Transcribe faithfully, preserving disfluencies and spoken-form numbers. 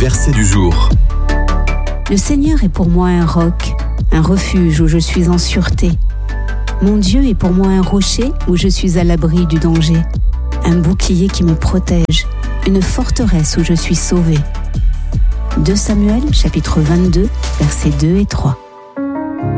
verset du jour. Le Seigneur est pour moi un roc, un refuge où je suis en sûreté. Mon Dieu est pour moi un rocher où je suis à l'abri du danger, un bouclier qui me protège, une forteresse où je suis sauvé. deux Samuel, chapitre vingt-deux, versets deux et trois.